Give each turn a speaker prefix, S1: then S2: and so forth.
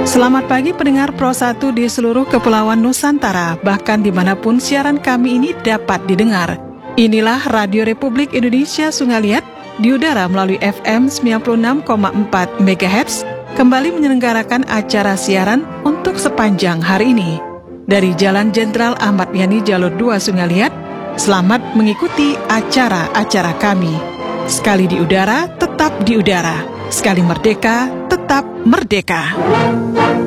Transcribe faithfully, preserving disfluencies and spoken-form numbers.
S1: Selamat pagi pendengar Pro satu di seluruh kepulauan Nusantara, bahkan dimanapun siaran kami ini dapat didengar. Inilah Radio Republik Indonesia Sungaliat di udara melalui F M sembilan puluh enam koma empat megahertz, kembali menyelenggarakan acara siaran untuk sepanjang hari ini. Dari Jalan Jenderal Ahmad Yani Jalur dua Sungaliat, selamat mengikuti acara-acara kami. Sekali di udara, tetap di udara. Sekali merdeka, tetap merdeka.